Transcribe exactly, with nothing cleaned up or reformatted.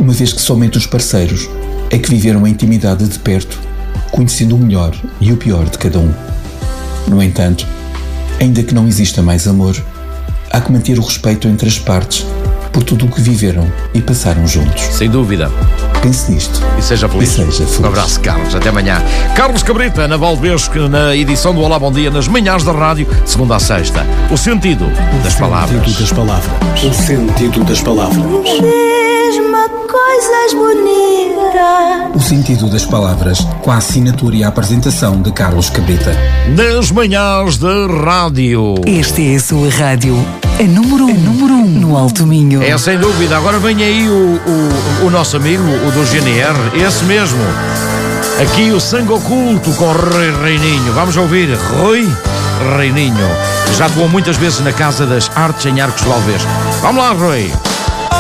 uma vez que somente os parceiros é que viveram a intimidade de perto, conhecendo o melhor e o pior de cada um. No entanto, ainda que não exista mais amor, há que manter o respeito entre as partes por tudo o que viveram e passaram juntos. Sem dúvida. Pense nisto. E seja feliz. E seja feliz. Um abraço, Carlos. Até amanhã. Carlos Cabrita, na Valdebesque, na edição do Olá Bom Dia, nas manhãs da rádio, segunda a sexta. O sentido das palavras. O sentido das palavras. O sentido das palavras. Mesmo coisas bonitas. O sentido das palavras, com a assinatura e a apresentação de Carlos Cabrita. Nas manhãs da rádio. Esta é a sua rádio. A número um, a número um no Alto Minho. É, sem dúvida. Agora vem aí o, o, o nosso amigo, o do G N R, esse mesmo. Aqui o Sangue Oculto com Rui Reininho. Vamos ouvir Rui Reininho. Já atuou muitas vezes na Casa das Artes em Arcos do Alvês. Vamos lá, Rui.